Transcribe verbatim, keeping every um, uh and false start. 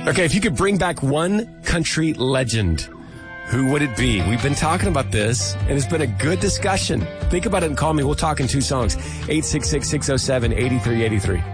Okay, if you could bring back one country legend, who would it be? We've been talking about this, and it's been a good discussion. Think about it and call me. We'll talk in two songs. eight six six, six oh seven, eight three eight three.